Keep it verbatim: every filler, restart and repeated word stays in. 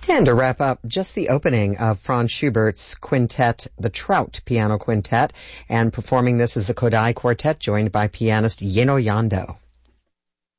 And to wrap up, just the opening of Franz Schubert's quintet, the Trout Piano Quintet, and performing this is the Kodai Quartet, joined by pianist Yeno Yando.